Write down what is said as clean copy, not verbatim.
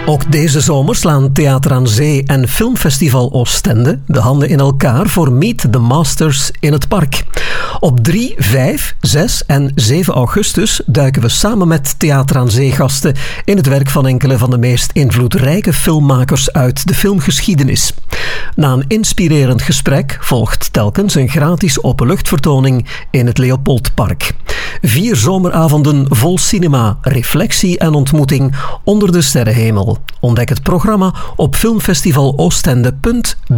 Ook deze zomer slaan Theater aan Zee en Filmfestival Oostende de handen in elkaar voor Meet the Masters in het park. Op 3, 5, 6 en 7 augustus duiken we samen met Theater aan Zee gasten in het werk van enkele van de meest invloedrijke filmmakers uit de filmgeschiedenis. Na een inspirerend gesprek volgt telkens een gratis openluchtvertoning in het Leopoldpark. 4 zomeravonden vol cinema, reflectie en ontmoeting onder de sterrenhemel. Ontdek het programma op filmfestivaloostende.be.